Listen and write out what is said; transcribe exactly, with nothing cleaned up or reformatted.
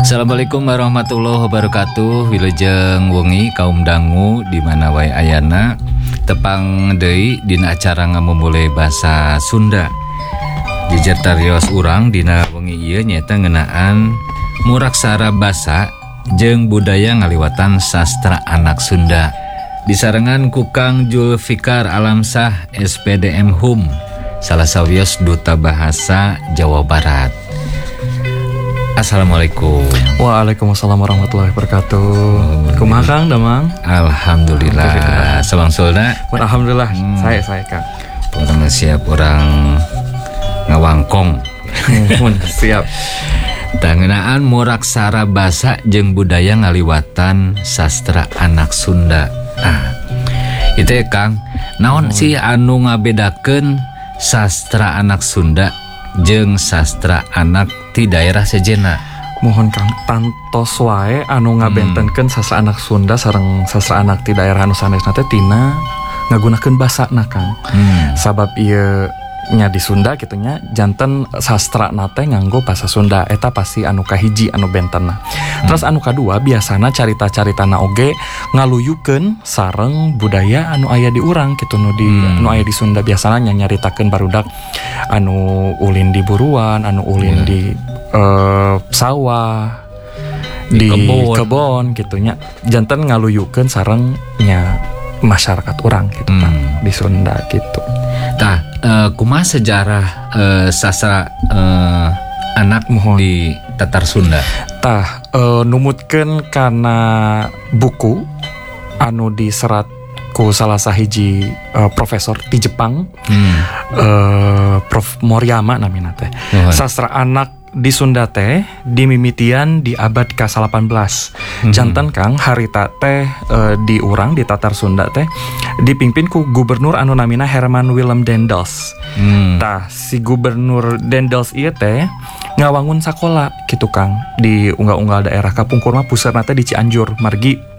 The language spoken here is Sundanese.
Assalamualaikum warahmatullahi wabarakatuh. Wilujeng wengi kaum dangu di mana wae ayana tepang deui dina acara ngamumule basa Sunda. Jejer tarios urang dina wengi ieu nyaeta ngeunaan muraksara basa jeung budaya ngaliwatan sastra anak Sunda. Disarengan ku Kang Julfikar Alamsah S P D M Hum, salah sawios duta bahasa Jawa Barat. Assalamualaikum. Waalaikumsalam warahmatullahi wabarakatuh. Kumaha Kang Damang? Alhamdulillah. Sabangsulna. Alhamdulillah. Hmm. Saya saya Kang. Pokoknya siap orang ngawangkong. Siap. Tangenaan muraksara basa jeung budaya ngaliwatan sastra anak Sunda. Ah, itu ya Kang. Naon hmm. sih anu ngabedakeun sastra anak Sunda jeung sastra anak di daerah sejenna? Mohon Kang tantos wae anu ngabentenkeun hmm. sastra anak Sunda sareng sastra anak di daerah anu sanesna teh tina ngagunakeun basana Kang. Hmm. Sabab ieu nya di Sunda kitu nya janten sastra nate nganggo basa Sunda eta pasti anu kahiji anu bentenna. Hmm. Terus anu kadua biasana carita-caritana oge ngaluyukeun sareng budaya anu aya di urang kitu nu di hmm. anu aya di Sunda biasana nya nyaritakeun barudak anu ulin di buruan, anu ulin yeah. di uh, sawah, di, di kebon, kebon gitu nya. Janten ngaluyukeun sareng nya masyarakat urang gitu hmm. kan di Sunda gitu. Tah, uh, kumaha sejarah uh, sastra uh, anak mohon di Tatar Sunda? Tah, uh, numutkeun kana buku anu diserat ku salah sahiji uh, profesor di Jepang, hmm. uh, Prof Moriyama namina teh. Oh. Sastra anak di Sunda teh dimimitian di abad ka salapan belas. Hmm. Janten Kang harita teh uh, di urang di Tatar Sunda teh dipimpin ku gubernur anu namina Herman Willem Daendels. Hmm. Tah si gubernur Daendels ieu teh ngawangun sakola kitu Kang di unggal-unggal daerah kapungkur mah pusatna teh di Cianjur margi